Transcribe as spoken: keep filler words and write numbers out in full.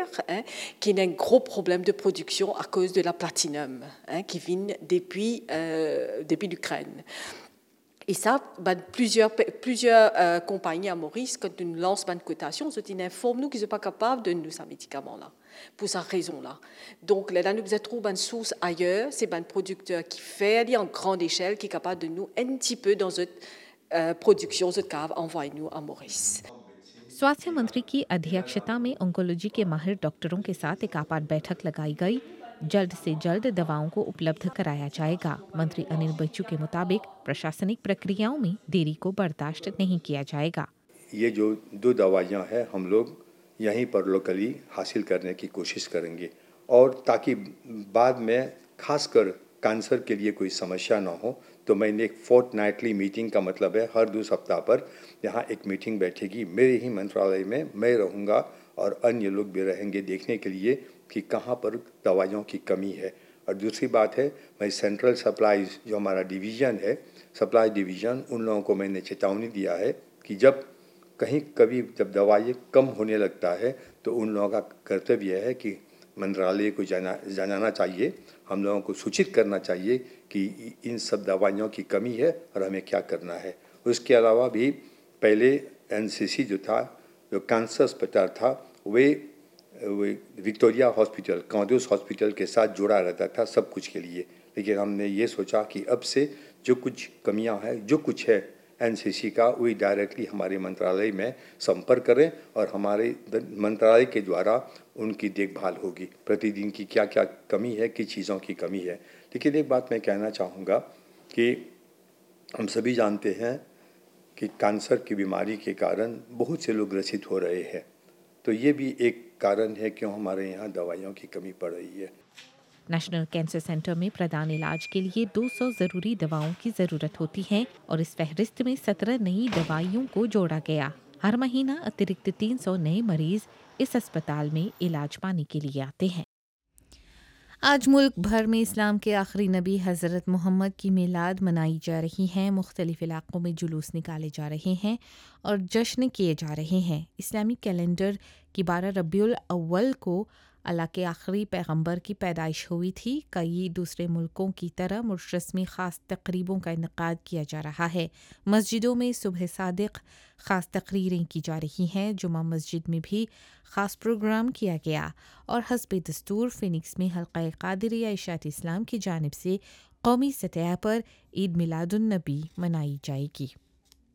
Niger, hein, qui a un gros problème de production à cause de la platinum, hein, qui vient depuis, euh, depuis l'Ukraine. Et ça, ben, plusieurs, plusieurs euh, compagnies à Maurice, quand nous lancent une cotation, ils informent nous qu'ils ne sont pas capables de nous ce médicament-là, pour cette raison-là. Donc, là, nous avons trouvé une source ailleurs, c'est un producteur qui fait en grande échelle, qui est capable de nous un petit peu dans cette euh, production, cette cave, envoyer nous à Maurice. स्वास्थ्य मंत्री की अध्यक्षता में oncology के माहिर डॉक्टरों के साथ एक आपात बैठक लगाई गई। जल्द से जल्द दवाओं को उपलब्ध कराया जाएगा। मंत्री अनिल बच्चू के मुताबिक प्रशासनिक प्रक्रियाओं में देरी को बर्दाश्त नहीं किया जाएगा। ये जो दो दवाइयाँ हैं हम लोग यहीं पर लोकली हासिल करने की कोशिश करेंगे और ताकि बाद में खासकर कैंसर के लिए कोई समस्या ना हो, तो मैंने एक फोर्टनाइटली मीटिंग का मतलब है हर दो सप्ताह पर यहाँ एक मीटिंग बैठेगी मेरे ही मंत्रालय में, मैं रहूँगा और अन्य लोग भी रहेंगे देखने के लिए कि कहाँ पर दवाइयों की कमी है। और दूसरी बात है, मैं सेंट्रल सप्लाईज जो हमारा डिवीज़न है, सप्लाई डिवीज़न, उन लोगों को मैंने चेतावनी दिया है कि जब कहीं कभी जब दवाई कम होने लगता है तो उन लोगों का कर्तव्य है कि मंत्रालय को जाना जानाना चाहिए, हम लोगों को सूचित करना चाहिए कि इन सब दवाइयों की कमी है और हमें क्या करना है। उसके अलावा भी पहले एनसीसी जो था, जो कैंसर अस्पताल था, वे वे विक्टोरिया हॉस्पिटल, कॉन्डोस हॉस्पिटल के साथ जुड़ा रहता था सब कुछ के लिए, लेकिन हमने ये सोचा कि अब से जो कुछ कमियां हैं, जो कुछ है एनसीसी का, वही डायरेक्टली हमारे मंत्रालय में संपर्क करें और हमारे मंत्रालय के द्वारा उनकी देखभाल होगी। प्रतिदिन की क्या क्या कमी है, किस चीज़ों की कमी है। लेकिन एक बात मैं कहना चाहूँगा कि हम सभी जानते हैं कि कैंसर की बीमारी के कारण बहुत से लोग ग्रसित हो रहे हैं, तो ये भी एक कारण है क्यों हमारे यहाँ दवाइयों की कमी पड़ रही है। नेशनल कैंसर सेंटर में प्रदान इलाज के लिए दो सौ जरूरी दवाओं की जरूरत होती है और इस फहरिस्त में सत्रह नई दवाइयों को जोड़ा गया। हर महीना अतिरिक्त तीन सौ नए मरीज इस अस्पताल में इलाज पाने के लिए आते हैं। आज मुल्क भर में इस्लाम के आखिरी नबी हज़रत मोहम्मद की मिलाद मनाई जा रही है। मुख्तलिफ इलाक़ों में जुलूस निकाले जा रहे हैं और जश्न किए जा रहे हैं। इस्लामी कैलेंडर की बारह रबीउल अव्वल को अल्लाह के आखिरी पैगंबर की पैदाइश हुई थी। कई दूसरे मुल्कों की तरह मुर्शरस्मी ख़ास तकरीबों का इनक़ाद किया जा रहा है। मस्जिदों में सुबह सादिक ख़ास तकरीरें की जा रही हैं। जुमा मस्जिद में भी ख़ास प्रोग्राम किया गया और हस्ब दस्तूर फिनिक्स में हल्क़ा क़ादिरिया इशात इस्लाम की जानिब से कौमी सतह पर ईद मिलादुन नबी मनाई जाएगी।